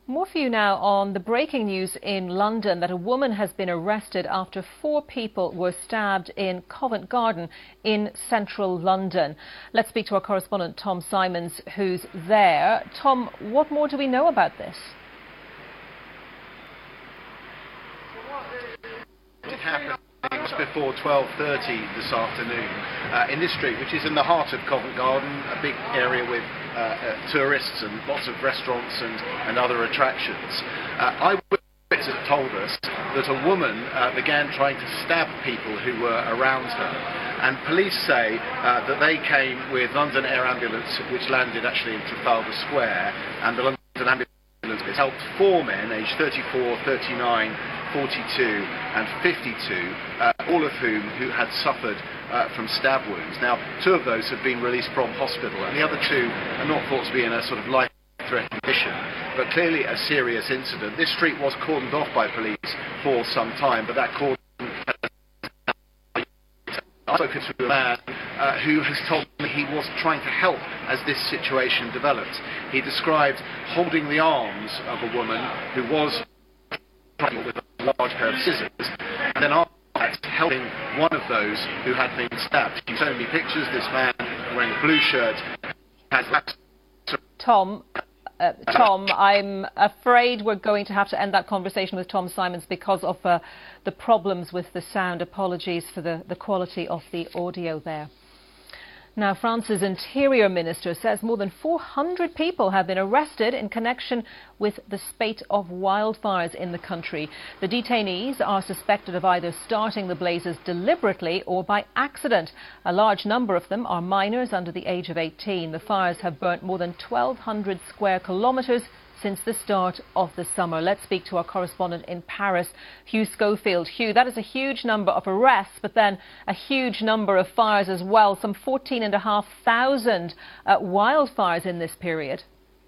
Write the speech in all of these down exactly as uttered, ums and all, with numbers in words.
More for you now on the breaking news in London that a woman has been arrested after four people were stabbed in Covent Garden in central London. Let's speak to our correspondent Tom Simons, who's there. Tom, what more do we know about this? It happened just before twelve thirty this afternoon uh, in this street, which is in the heart of Covent Garden, a big area with uh, uh, tourists and lots of restaurants and, and other attractions. Uh, eyewitnesses told us that a woman uh, began trying to stab people who were around her, and police say uh, that they came with London Air Ambulance, which landed actually in Trafalgar Square, and the London Ambulance helped four men aged thirty-four, thirty-nine, forty-two and fifty-two, uh, all of whom who had suffered uh, from stab wounds. Now, two of those have been released from hospital, and the other two are not thought to be in a sort of life-threatening condition, but clearly a serious incident. This street was cordoned off by police for some time, but that cordon I've spoken to a man uh, who has told me he was trying to help as this situation developed. He described holding the arms of a woman who was with a large pair of scissors, and then after that helping one of those who had been stabbed. She showed me pictures. This man wearing a blue shirt has Tom, uh, Tom, I'm afraid we're going to have to end that conversation with Tom Simons because of uh, the problems with the sound. Apologies for the, the quality of the audio there. Now, France's Interior Minister says more than four hundred people have been arrested in connection with the spate of wildfires in the country. The detainees are suspected of either starting the blazes deliberately or by accident. A large number of them are minors under the age of eighteen. The fires have burnt more than twelve hundred square kilometres since the start of the summer. Let's speak to our correspondent in Paris, Hugh Schofield. Hugh, that is a huge number of arrests, but then a huge number of fires as well. Some fourteen and a half thousand uh, wildfires in this period.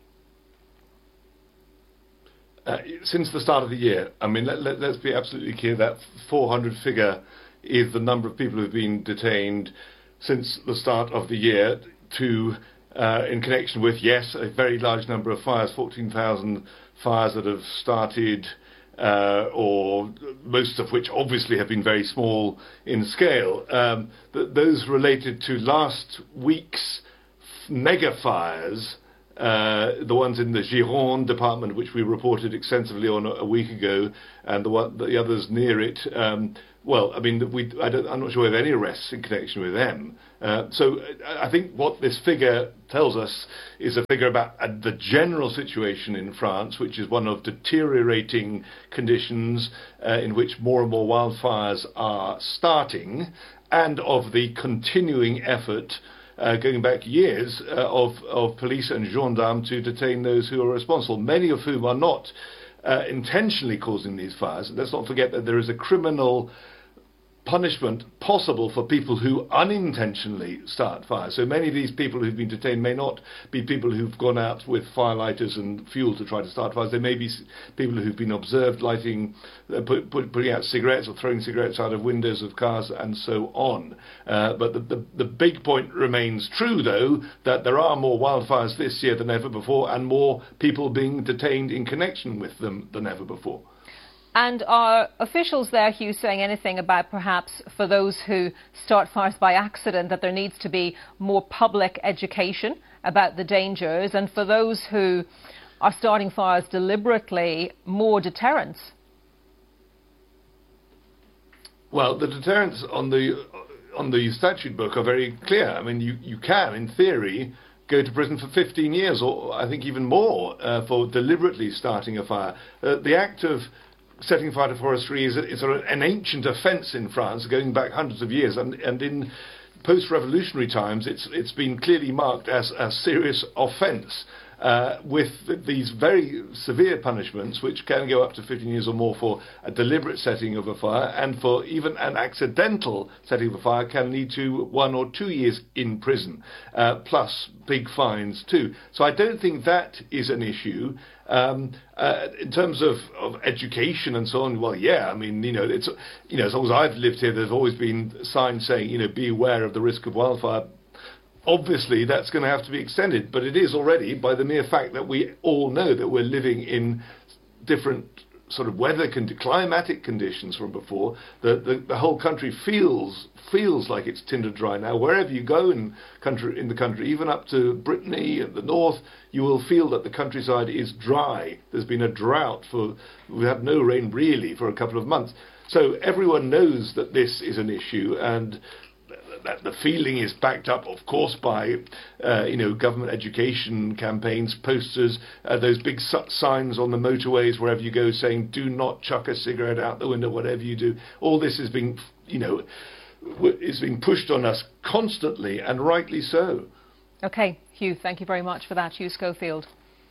Uh, since the start of the year, I mean, let, let, let's be absolutely clear that four hundred figure is the number of people who have been detained since the start of the year to Uh, in connection with, yes, a very large number of fires, fourteen thousand fires that have started, uh, or most of which obviously have been very small in scale. Um, th- those related to last week's f- mega fires, uh, the ones in the Gironde department, which we reported extensively on a, a week ago, and the, one, the others near it. Um, well, I mean, we, I don't, I'm not sure we have any arrests in connection with them. Uh, so I think what this figure tells us is a figure about uh, the general situation in France, which is one of deteriorating conditions uh, in which more and more wildfires are starting, and of the continuing effort Uh, going back years, uh, of, of police and gendarmes to detain those who are responsible, many of whom are not uh, intentionally causing these fires. Let's not forget that there is a criminal punishment possible for people who unintentionally start fires. So many of these people who've been detained may not be people who've gone out with firelighters and fuel to try to start fires. They may be people who've been observed lighting, uh, put, put, putting out cigarettes or throwing cigarettes out of windows of cars and so on. Uh, but the, the, the big point remains true, though, that there are more wildfires this year than ever before, and more people being detained in connection with them than ever before. And are officials there, Hugh, saying anything about perhaps for those who start fires by accident that there needs to be more public education about the dangers, and for those who are starting fires deliberately, more deterrence? Well, the deterrents on the on the statute book are very clear. I mean, you, you can, in theory, go to prison for fifteen years, or I think even more, uh, for deliberately starting a fire. Uh, the act of setting fire to forestry is, a, is a, an ancient offence in France, going back hundreds of years, and, and in post-revolutionary times, it's it's been clearly marked as a serious offence, uh, with th- these very severe punishments, which can go up to fifteen years or more for a deliberate setting of a fire, and for even an accidental setting of a fire can lead to one or two years in prison, uh, plus big fines too. So I don't think that is an issue. Um, uh, in terms of, of education and so on, well, yeah, I mean, you know, it's, you know, as long as I've lived here, there's always been signs saying, you know, be aware of the risk of wildfire. obviously that's going to have to be extended, but it is already, by the mere fact that we all know that we're living in different sort of weather, con- climatic conditions from before. The, the the whole country feels feels like it's tinder dry now. Wherever you go in country in the country, even up to Brittany and the north, you will feel that the countryside is dry. There's been a drought for we had no rain really for a couple of months. So everyone knows that this is an issue, and that the feeling is backed up, of course, by uh, you know government education campaigns, posters, uh, those big su- signs on the motorways wherever you go saying "Do not chuck a cigarette out the window," whatever you do. All this is being you know w- is being pushed on us constantly, and rightly so. Okay, Hugh, thank you very much for that, Hugh Schofield.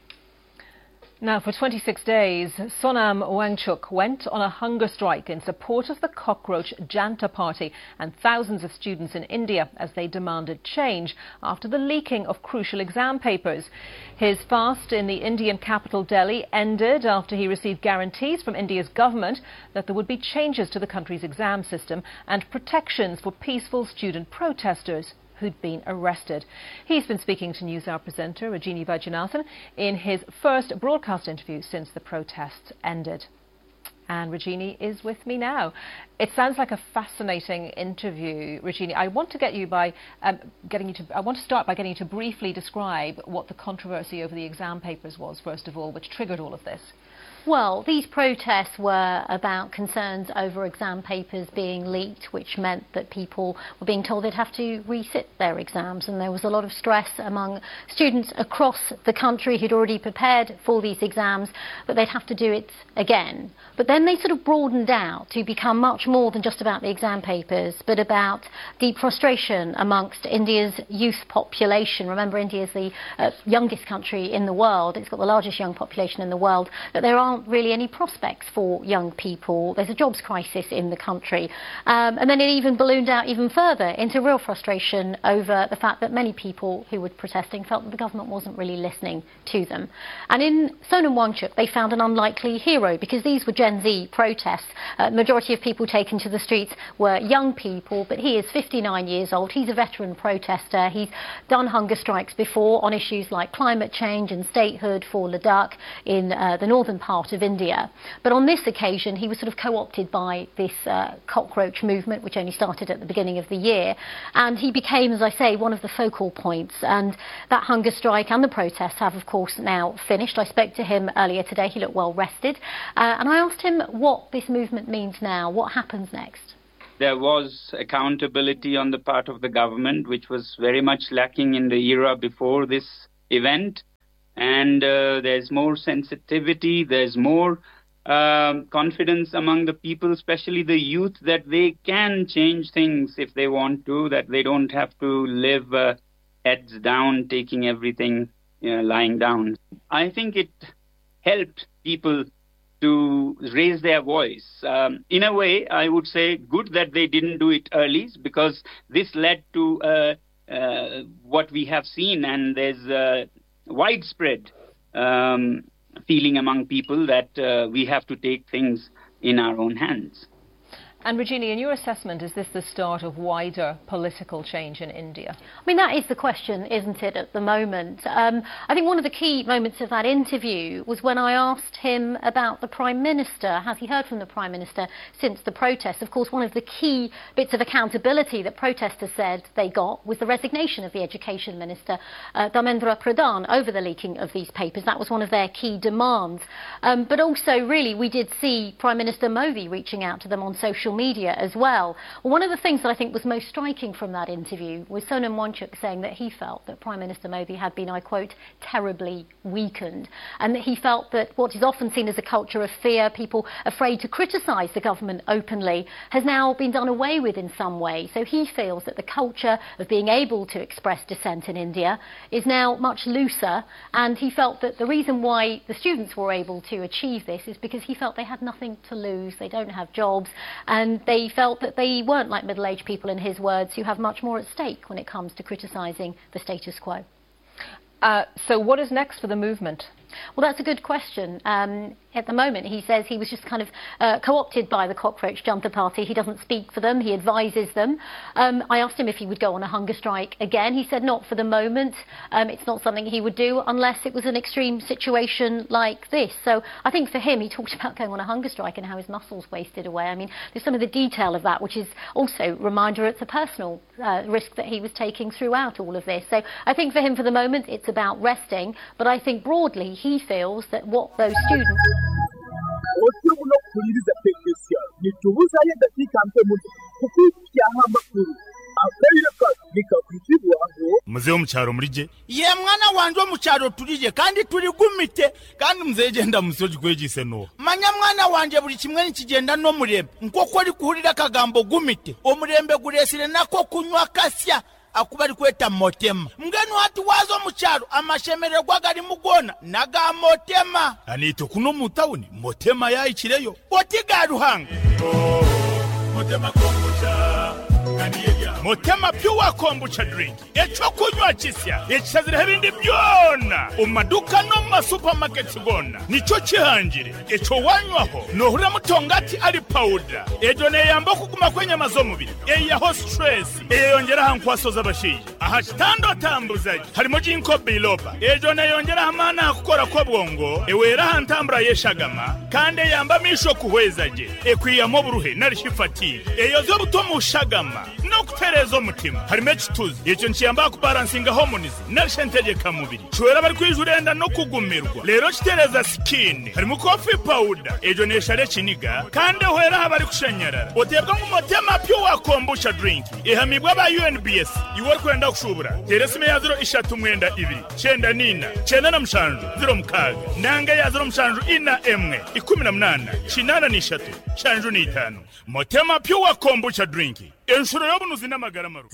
Now, for twenty-six days, Sonam Wangchuk went on a hunger strike in support of the cockroach Janta Party and thousands of students in India as they demanded change after the leaking of crucial exam papers. His fast in the Indian capital Delhi ended after he received guarantees from India's government that there would be changes to the country's exam system and protections for peaceful student protesters who'd been arrested. He's been speaking to NewsHour presenter Rajini Vaidyanathan in his first broadcast interview since the protests ended. And Rajini is with me now. It sounds like a fascinating interview, Rajini. I want to get you by um, getting you to. I want to start by getting you to briefly describe what the controversy over the exam papers was, first of all, which triggered all of this. Well, these protests were about concerns over exam papers being leaked, which meant that people were being told they'd have to resit their exams, and there was a lot of stress among students across the country who'd already prepared for these exams that they'd have to do it again. But then they sort of broadened out to become much more than just about the exam papers, but about deep frustration amongst India's youth population. Remember, India is the uh, youngest country in the world. It's got the largest young population in the world, but there aren't really any prospects for young people. There's a jobs crisis in the country. Um, and then it even ballooned out even further into real frustration over the fact that many people who were protesting felt that the government wasn't really listening to them. And in Sonam Wangchuk, they found an unlikely hero, because these were Gen Z protests. Uh, the majority of people taken to the streets were young people, but he is fifty-nine years old. He's a veteran protester. He's done hunger strikes before on issues like climate change and statehood for Ladakh in uh, the northern part of India. But on this occasion, he was sort of co-opted by this uh, cockroach movement, which only started at the beginning of the year. And he became, as I say, one of the focal points. And that hunger strike and the protests have, of course, now finished. I spoke to him earlier today. He looked well rested. Uh, and I asked him what this movement means now. What happens next? There was accountability on the part of the government, which was very much lacking in the era before this event. And uh, there's more sensitivity, there's more um, confidence among the people, especially the youth, that they can change things if they want to, that they don't have to live uh, heads down, taking everything, you know, lying down. I think it helped people to raise their voice. Um, in a way, I would say good that they didn't do it early, because this led to uh, uh, what we have seen, and there's uh, widespread um, feeling among people that uh, we have to take things in our own hands. And Rajini, in your assessment, is this the start of wider political change in India? I mean, that is the question, isn't it, at the moment? Um, I think one of the key moments of that interview was when I asked him about the Prime Minister. Has he heard from the Prime Minister since the protest? Of course, one of the key bits of accountability that protesters said they got was the resignation of the Education Minister, uh, Dharmendra Pradhan, over the leaking of these papers. That was one of their key demands. Um, but also, really, we did see Prime Minister Modi reaching out to them on social media as well. Well, one of the things that I think was most striking from that interview was Sonam Wangchuk saying that he felt that Prime Minister Modi had been, I quote, terribly weakened, and that he felt that what is often seen as a culture of fear, people afraid to criticise the government openly, has now been done away with in some way. So he feels that the culture of being able to express dissent in India is now much looser, and he felt that the reason why the students were able to achieve this is because he felt they had nothing to lose. They don't have jobs, and they felt that they weren't like middle-aged people, in his words, who have much more at stake when it comes to criticising the status quo. Uh, so what is next for the movement? Well, that's a good question. Um, at the moment, he says he was just kind of uh, co-opted by the Cockroach Junta Party. He doesn't speak for them. He advises them. Um, I asked him if he would go on a hunger strike again. He said not for the moment. Um, it's not something he would do unless it was an extreme situation like this. So I think for him, he talked about going on a hunger strike and how his muscles wasted away. I mean, there's some of the detail of that, which is also a reminder it's a personal uh, risk that he was taking throughout all of this. So I think for him, for the moment, it's about resting. But I think broadly, he feels that what those students... Mzee omukyaro mulije ye mwana wanje omukyaro tulije kandi tuli gumite kandi mzee genda musoji kwegise no manya mwana wanje buli kimwe nikigenda no murembe nkoko ali kuhulira kagambo gumite omurembe guresire nako kunywa kasya akubali kweta motema mgenu hati wazo mukyaro amashemererwa gali mugona naga motema anito kuno mutawuni motema yayikireyo otiga ruhanga oh, motema kombucha Motema Pure Kombucha drink. Echo kunywa kisya. Ekizire ebindi byona. Umaduka no ma supermarket gona. Nicho kihanjire. Echo wanywaho. Nohura mutongati ali powder. Ejo ne yamba kuguma kwenye mazomubiri. Eyaho stress. Eyongera hankwasoza abashije. Aha kitando tambuzaji. Harimo jinko biloba. Ejo ne yongera hamana akukora ko bwongo. Ewera hantambura yeshagama. Kande yamba misho kuhwezaje. Ekwiyamo buruhe narishifati. Eyozo butomu shagama. No kuterezo mutima harimo ekituzi icyo nkiyamba kubalansinga harmonies narishentegeka mubiri chwera bari kwijurenda no kugumirwa rero kitereza skin harimo coffee powder ejo neshare kiniga kandi hwera habari kushanyarara otebwa mu Motema Pure Kombucha drink ihamibwa ba U N B S iwor kwenda kushubura teresime ya zero ishatu mwenda ibiri cyenda nina cyenda na mushanju zero mukaga nanga ya zero mushanju ina emwe ikumi na munana kinana ni ishatu shanju ni itanu Motema Pure Kombucha drink enshuro yobunuzi n'amagara maru